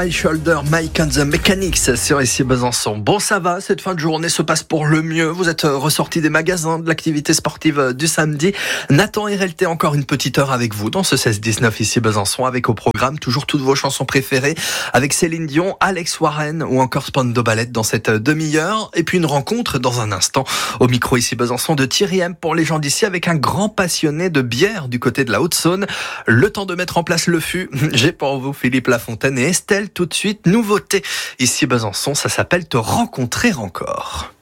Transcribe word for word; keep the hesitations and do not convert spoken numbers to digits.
My Shoulder, Mike and the Mechanics sur ici Besançon. Bon, ça va, cette fin de journée se passe pour le mieux. Vous êtes ressortis des magasins, de l'activité sportive du samedi. Nathan et R L T, encore une petite heure avec vous dans ce seize dix-neuf ici Besançon, avec au programme toujours toutes vos chansons préférées, avec Céline Dion, Alex Warren ou encore Spandau Ballet dans cette demi-heure. Et puis une rencontre dans un instant au micro ici Besançon de Thierry M pour les gens d'ici, avec un grand passionné de bière du côté de la Haute-Saône. Le temps de mettre en place le fût. J'ai pour vous Philippe Lafontaine et Estelle. Tout de suite, nouveauté ici Besançon, ça s'appelle Te rencontrer encore.